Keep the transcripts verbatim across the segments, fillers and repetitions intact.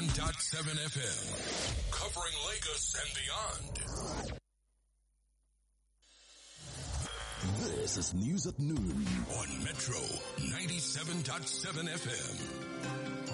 point seven F M, covering Lagos and beyond. This is News at Noon on Metro ninety-seven point seven F M.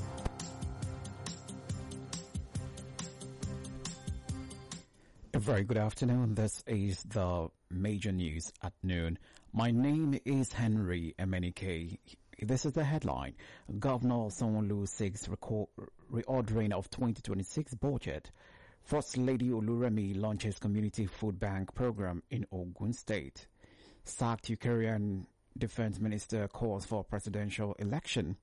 A very good afternoon. This is the major news at noon. My name is Henry Emenike. This is the headline. Governor Sanwo-Olu seeks reco- reordering of twenty twenty-six budget. First Lady Oluremi launches community food bank program in Ogun State. Sacked Ukrainian defense minister calls for presidential election.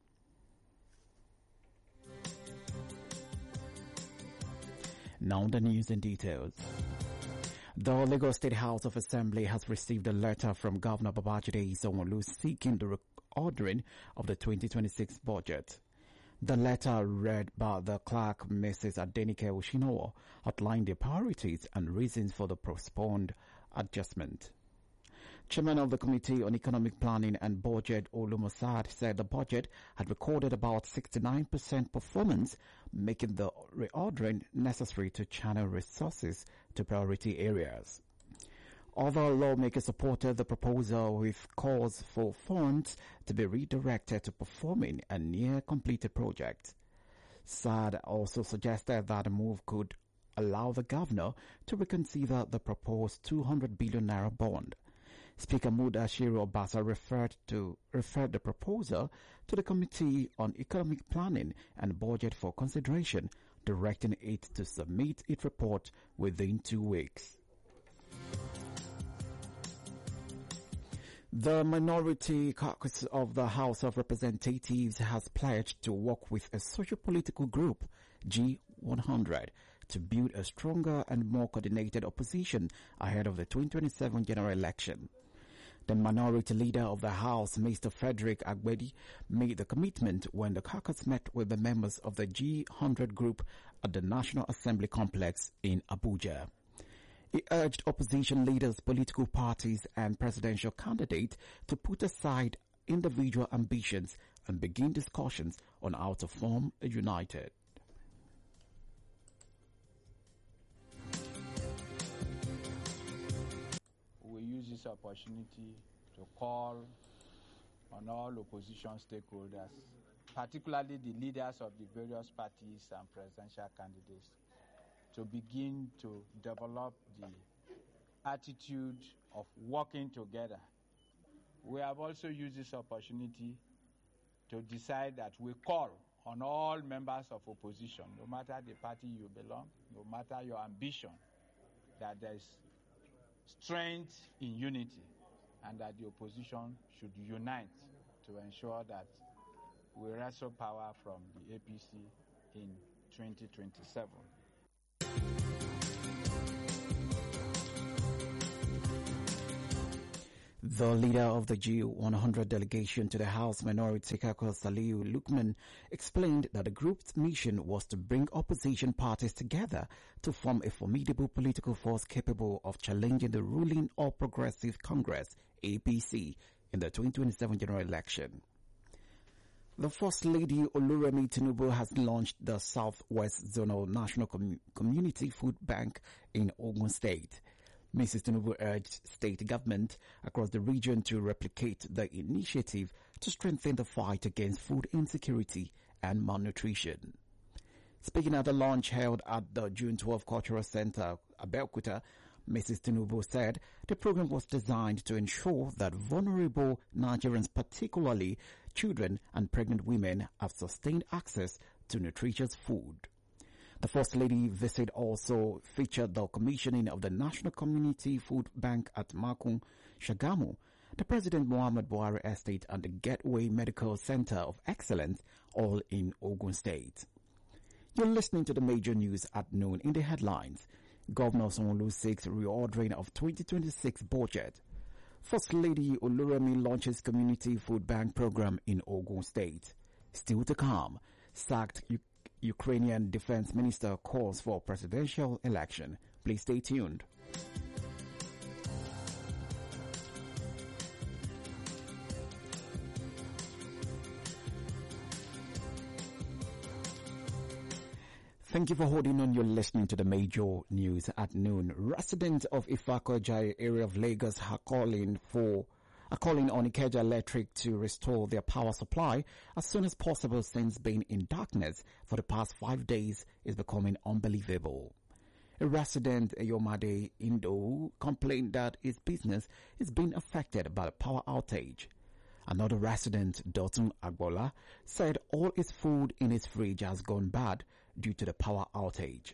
Now the news in details. The Lagos State House of Assembly has received a letter from Governor Babajide Sanwo-Olu seeking the reordering of the twenty twenty-six budget. The letter, read by the clerk, Missus Adenike Oshinowo, outlined the priorities and reasons for the postponed adjustment. Chairman of the Committee on Economic Planning and Budget, Olu Mossad, said the budget had recorded about sixty-nine percent performance, making the reordering necessary to channel resources to priority areas. Other lawmakers supported the proposal with calls for funds to be redirected to performing and near-completed projects. Saad also suggested that the move could allow the governor to reconsider the proposed two hundred billion naira bond. Speaker Muda Ashiru Obasa referred to referred the proposal to the Committee on Economic Planning and Budget for consideration, directing it to submit its report within two weeks. The minority caucus of the House of Representatives has pledged to work with a socio-political group, G one hundred, to build a stronger and more coordinated opposition ahead of the twenty twenty-seven general election. The minority leader of the House, Mister Frederick Agbedi, made the commitment when the caucus met with the members of the G one hundred group at the National Assembly complex in Abuja. He urged opposition leaders, political parties and presidential candidates to put aside individual ambitions and begin discussions on how to form a united. We use this opportunity to call on all opposition stakeholders, particularly the leaders of the various parties and presidential candidates, to begin to develop the attitude of working together. We have also used this opportunity to decide that we call on all members of opposition, no matter the party you belong, no matter your ambition, that there is strength in unity and that the opposition should unite to ensure that we wrestle power from the A P C in twenty twenty-seven. The leader of the G one hundred delegation to the House Minority Caucus, Aliyu Lukman, explained that the group's mission was to bring opposition parties together to form a formidable political force capable of challenging the ruling All Progressive Congress, A P C, in the twenty twenty-seven general election. The First Lady Oluremi Tinubu has launched the Southwest Zonal National Com- Community Food Bank in Ogun State. Missus Tinubu urged state government across the region to replicate the initiative to strengthen the fight against food insecurity and malnutrition. Speaking at the launch held at the June twelfth Cultural Center, Abeokuta, Missus Tinubu said the program was designed to ensure that vulnerable Nigerians, particularly children and pregnant women, have sustained access to nutritious food. The First Lady visit also featured the commissioning of the National Community Food Bank at Makun, Shagamu, the President Muhammad Buhari Estate and the Gateway Medical Center of Excellence, all in Ogun State. You're listening to the major news at noon. In the headlines, Governor Sanwo-Olu seeks reordering of twenty twenty-six budget. First Lady Oluremi launches Community Food Bank program in Ogun State. Still to come, sacked U- Ukrainian defense minister calls for presidential election. Please stay tuned. Thank you for holding on. You're listening to the major news at noon. Residents of Ifako-Ijaiye area of Lagos are calling for are calling on Ikeja Electric to restore their power supply as soon as possible, since being in darkness for the past five days is becoming unbelievable. A resident, Yomade Indo, complained that his business is being affected by the power outage. Another resident, Dotun Agbola, said all his food in his fridge has gone bad due to the power outage.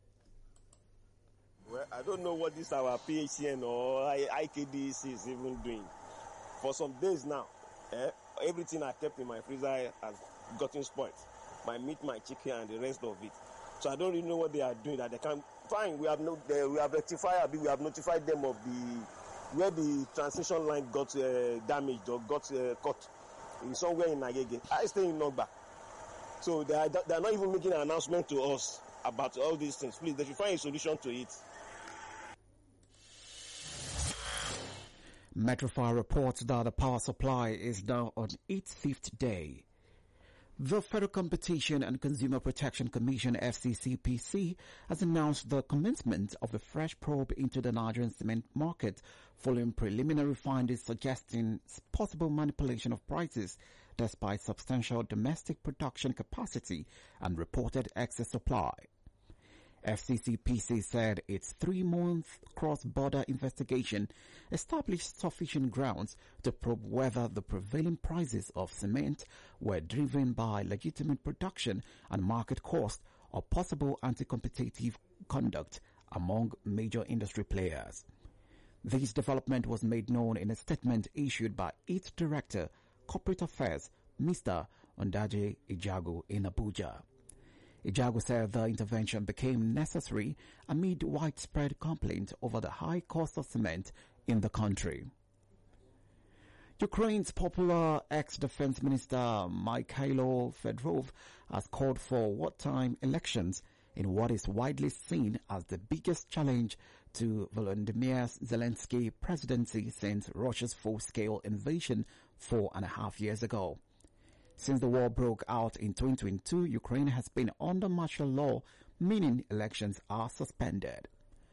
Well, I don't know what this our P H C N or I K D C is even doing. For some days now, eh, everything I kept in my freezer has gotten spoiled. My meat, my chicken, and the rest of it. So I don't really know what they are doing. That they can fine. We have no, they, we have rectified. We have notified them of the where the transmission line got uh, damaged or got uh, cut in somewhere in Agege. I stay in Nogba. So they are, they are not even making an announcement to us about all these things. Please, they should find a solution to it. Metrofire reports that the power supply is now on its fifth day. The Federal Competition and Consumer Protection Commission, F C C P C, has announced the commencement of a fresh probe into the Nigerian cement market following preliminary findings suggesting possible manipulation of prices despite substantial domestic production capacity and reported excess supply. F C C P C said its three-month cross-border investigation established sufficient grounds to probe whether the prevailing prices of cement were driven by legitimate production and market cost or possible anti-competitive conduct among major industry players. This development was made known in a statement issued by its Director, Corporate Affairs, Mister Ondaje Ijagu, in Abuja. Ijagu said the intervention became necessary amid widespread complaint over the high cost of cement in the country. Ukraine's popular ex-defense minister Mikhailo Fedorov has called for wartime elections in what is widely seen as the biggest challenge to Volodymyr Zelensky's presidency since Russia's full-scale invasion four and a half years ago. Since the war broke out in twenty twenty-two, Ukraine has been under martial law, meaning elections are suspended.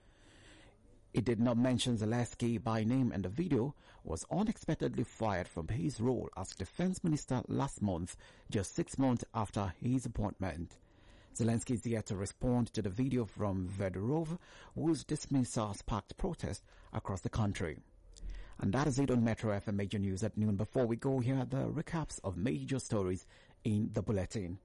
It did not mention Zelensky by name, and the video was unexpectedly fired from his role as defense minister last month, just six months after his appointment. Zelensky is yet to respond to the video from Fedorov, whose dismissal sparked protest across the country. And that is it on Metro F M Major News at noon. Before we go, here are the recaps of major stories in the bulletin.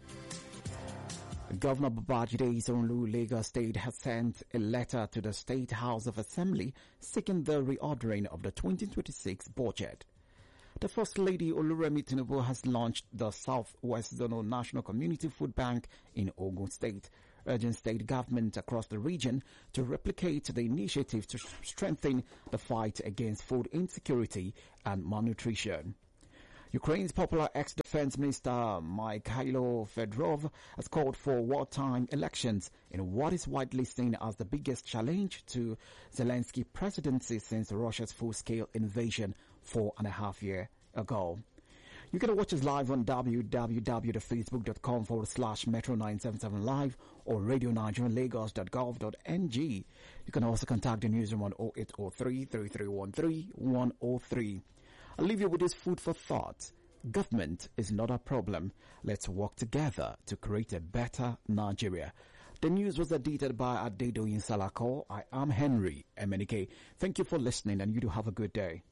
Governor Babajide Sanwo-Olu, Lagos State, has sent a letter to the State House of Assembly seeking the reordering of the twenty twenty-six budget. The First Lady Oluremi Tinubu has launched the Southwest Zonal National Community Food Bank in Ogun State, urging state government across the region to replicate the initiative to strengthen the fight against food insecurity and malnutrition. Ukraine's popular ex-defense minister Mikhailo Fedorov has called for wartime elections in what is widely seen as the biggest challenge to Zelensky's presidency since Russia's full-scale invasion four and a half years ago. You can watch us live on www.facebook.com forward slash Metro nine seven seven live or radio nigeria lagos dot gov dot n g. You can also contact the newsroom on oh eight oh three, three three one three, one oh three. I'll leave you with this food for thought. Government is not a problem. Let's work together to create a better Nigeria. The news was edited by Adedoyin Salako. I am Henry Emenike. Thank you for listening, and you do have a good day.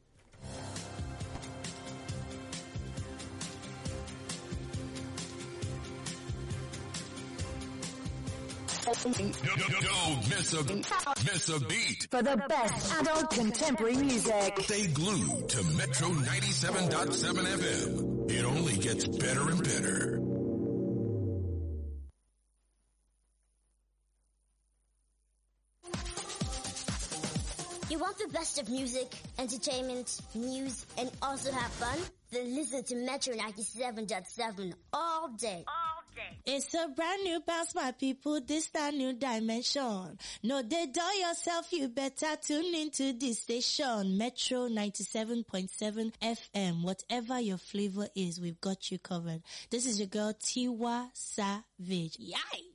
Don't miss a, miss a beat. For the best adult contemporary music. Stay glued to Metro ninety-seven point seven F M. It only gets better and better. You want the best of music, entertainment, news, and also have fun? Then listen to Metro ninety-seven point seven all day. All day. It's a brand new bounce, my people. This a new dimension. No, they dull yourself. You better tune into this station. Metro ninety-seven point seven F M. Whatever your flavor is, we've got you covered. This is your girl, Tiwa Savage. Yay!